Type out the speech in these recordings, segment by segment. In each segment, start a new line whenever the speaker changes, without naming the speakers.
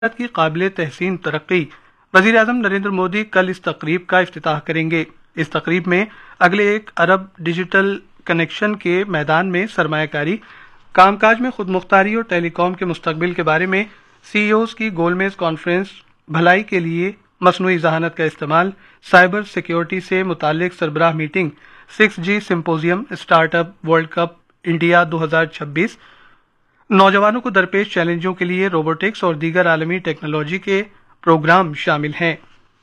की काबिल तहसीन तरक्की। वजीर आजम नरेंद्र मोदी कल इस तकरीब का इफ्तिताह करेंगे। इस तकरीब में अगले 1 अरब डिजिटल कनेक्शन के मैदान में सरमायाकारी, कामकाज में खुद मुख्तारी और टेलीकॉम के मुस्तकबिल के बारे में CEOs की गोलमेज कॉन्फ्रेंस, भलाई के लिए मसनूई जहानत का इस्तेमाल, साइबर सिक्योरिटी से मुतालिक सरबराह meeting, 6G symposium, startup world cup India 2026, नौजवानों को दरपेश चैलेंजों के लिए रोबोटिक्स और दीगर आलमी टेक्नोलॉजी के प्रोग्राम शामिल हैं।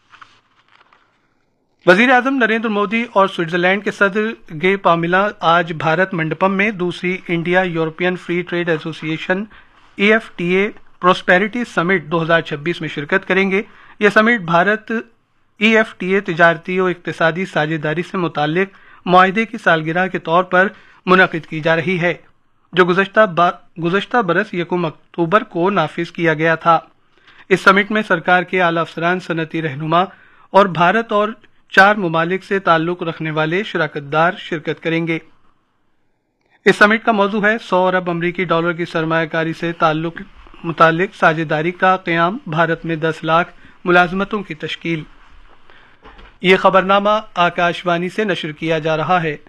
वजीर आजम नरेंद्र मोदी और स्विट्जरलैंड के सदर गे पामिला आज भारत मंडपम में दूसरी India European free trade association EFTA prosperity summit 2026 में शिरकत करेंगे। यह समिट भारत EFTA तिजारती और इक्तिसादी साझेदारी से मुतालिक मुआहदे की सालगिरह के तौर पर मुनक़िद की जा रही है, जो गुज़श्ता बरस 1 अक्टूबर को नाफिज किया गया था। इस समिट में सरकार के आला अफसरान, सनती रहनुमा और भारत और 4 ममालिक से ताल्लुक रखने वाले शराकतदार शिरकत करेंगे। इस समिट का मौजू है 100 अरब अमरीकी डॉलर की सरमायाकारी से मुतालिक साझेदारी का क़याम, भारत में 10 लाख मुलाजमतों की तश्कील। ये खबरनामा आकाशवाणी से नशर किया जा रहा है।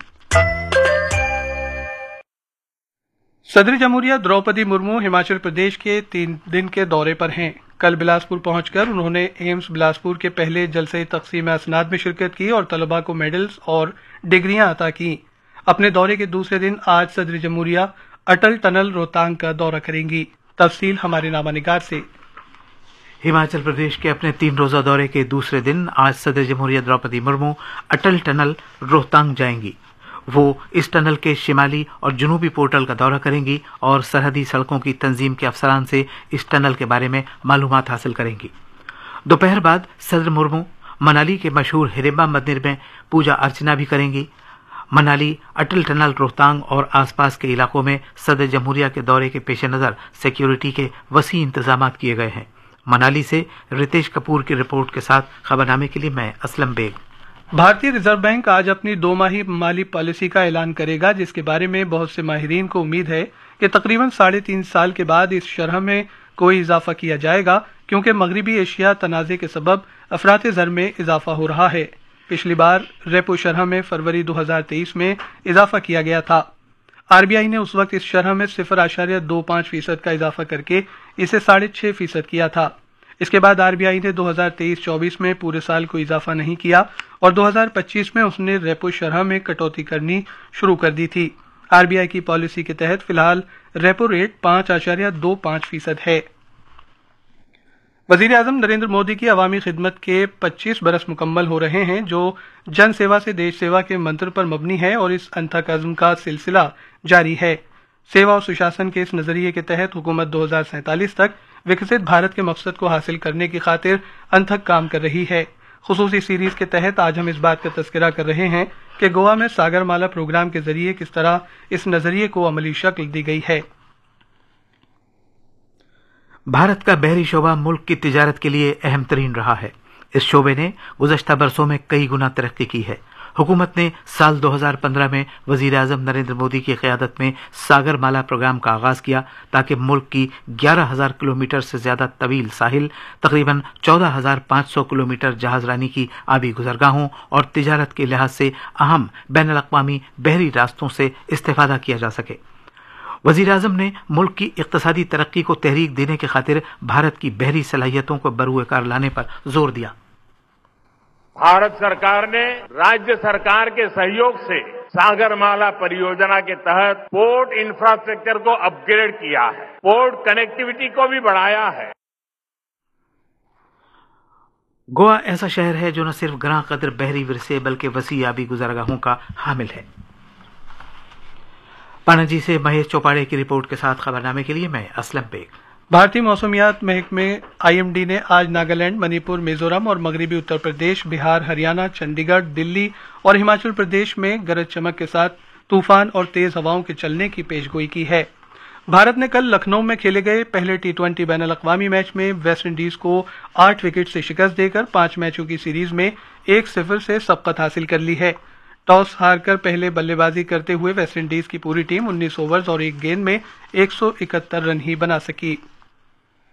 सदर जमहूरिया द्रौपदी मुर्मू हिमाचल प्रदेश के 3 दिन के दौरे पर हैं। कल बिलासपुर पहुंचकर उन्होंने एम्स बिलासपुर के पहले जलसे तकसीम असनाद में शिरकत की और तलबा को मेडल्स और डिग्रियां अता की। अपने दौरे के दूसरे दिन आज सदर जमहूरिया अटल टनल रोहतांग का दौरा करेंगी। तफसील हमारे नामानिगार से।
हिमाचल प्रदेश के अपने 3 रोजा दौरे के दूसरे दिन आज सदर जमहूरिया द्रौपदी मुर्मू अटल टनल रोहतांग जाएंगी। वो इस टनल के शिमाली और जनूबी पोर्टल का दौरा करेंगी और सरहदी सड़कों की तंजीम के अफसरान से इस टनल के बारे में मालूमात हासिल करेंगी। दोपहर बाद सदर मुर्मू मनाली के मशहूर हिडिंबा मंदिर में पूजा अर्चना भी करेंगी। मनाली, अटल टनल रोहतांग और आसपास के इलाकों में सदर जमहूरिया के दौरे के पेश नज़र सिक्योरिटी के वसी इंतजाम किए गए हैं। मनाली से रितेश कपूर की रिपोर्ट के साथ खबरनामे के लिए मैं असलम बेग।
भारतीय रिजर्व बैंक आज अपनी 2 माही माली पॉलिसी का ऐलान करेगा, जिसके बारे में बहुत से माहिरीन को उम्मीद है कि तकरीबन 3.5 साल के बाद इस शरह में कोई इजाफा किया जाएगा, क्योंकि मगरबी एशिया तनाज़े के सबब अफरात ज़र में इजाफा हो रहा है। पिछली बार रेपो शरह में फरवरी 2023 में इजाफा किया गया था। RBI ने उस वक्त इस शरह में 0.25% का इजाफा करके इसे 6.5% किया था। इसके बाद RBI ने 2023-24 में पूरे साल को इजाफा नहीं किया और 2025 में उसने रेपो शरह में कटौती करनी शुरू कर दी थी। RBI की पॉलिसी के तहत फिलहाल रेपो रेट 5.25% है। वजीर आजम नरेंद्र मोदी की अवामी खिदमत के 25 बरस मुकम्मल हो रहे हैं, जो जन सेवा से देश सेवा के मंत्र पर मबनी है और इस अंथक अज़्म का सिलसिला जारी है। सेवा और सुशासन के इस नजरिए के तहत हुकूमत 2047 तक विकसित भारत के मकसद को हासिल करने की खातिर अनथक काम कर रही है। खुसूसी सीरीज के तहत आज हम इस बात का तज़किरा कर रहे हैं कि गोवा में सागरमाला प्रोग्राम के जरिए किस तरह इस नजरिए को अमली शक्ल दी गई है।
भारत का बहरी शोबा मुल्क की तिजारत के लिए अहम तरीन रहा है। इस शोबे ने गुज़श्ता बरसों में कई गुना तरक्की की है। हुकूमत ने साल 2015 में वजीर आजम नरेंद्र मोदी की क़यादत में सागरमाला प्रोग्राम का आगाज किया, ताकि मुल्क की 11,000 किलोमीटर से ज्यादा तवील साहिल, तकरीबन 14,500 किलोमीटर जहाजरानी की आबी गुजरगाहों और तिजारत के लिहाज से अहम बैनुल अक़वामी बहरी रास्तों से इस्तेफादा किया जा सके। वजीर आजम ने मुल्क की इक़्तिसादी तरक्की को तहरीक देने की खातिर भारत की बहरी सलाहियतों को बरूए कार लाने पर जोर दिया।
भारत सरकार ने राज्य सरकार के सहयोग से सागरमाला परियोजना के तहत पोर्ट इंफ्रास्ट्रक्चर को अपग्रेड किया है, पोर्ट कनेक्टिविटी को भी बढ़ाया है।
गोवा ऐसा शहर है जो न सिर्फ ग्रां कदर बहरी विरसे बल्कि वसी आबी गुजरगाहों का हामिल है। पणजी से महेश चौपाड़े की रिपोर्ट के साथ खबरनामे के लिए मैं असलम बेग।
भारतीय मौसमियात महकमे IMD ने आज नागालैंड, मणिपुर, मिजोरम और मगरबी उत्तर प्रदेश, बिहार, हरियाणा, चंडीगढ़, दिल्ली और हिमाचल प्रदेश में गरज चमक के साथ तूफान और तेज हवाओं के चलने की पेशगोई की है। भारत ने कल लखनऊ में खेले गए पहले T20 बैनुल अक़वामी मैच में वेस्ट इंडीज को 8 विकेट से शिकस्त देकर 5 मैचों की सीरीज में 1-0 से सबकत हासिल कर ली है। टॉस हारकर पहले बल्लेबाजी करते हुए वेस्ट इंडीज की पूरी टीम 19 ओवर्स और 1 गेंद में 171 रन ही बना सकी।